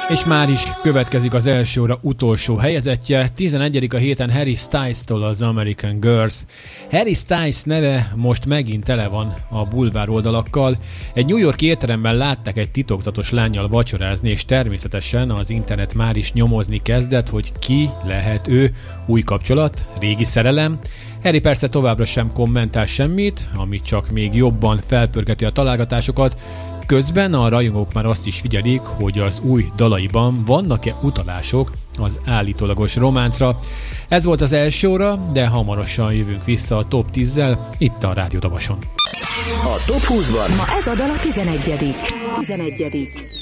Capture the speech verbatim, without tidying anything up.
És már is következik az első óra utolsó helyezettje, tizenegyedik a héten Harry Styles-tól az American Girls. Harry Styles neve most megint tele van a bulvár oldalakkal. Egy New York étteremben látták egy titokzatos lánnyal vacsorázni, és természetesen az internet már is nyomozni kezdett, hogy ki lehet ő. Új kapcsolat, régi szerelem. Harry persze továbbra sem kommentál semmit, ami csak még jobban felpörgeti a találgatásokat. Közben a rajongók már azt is figyelik, hogy az új dalaiban vannak-e utalások az állítólagos románcra. Ez volt az első óra, de hamarosan jövünk vissza a top tízzel itt a Rádió Davason. A top húszban ma ez a dal a tizenegyedik tizenegyedik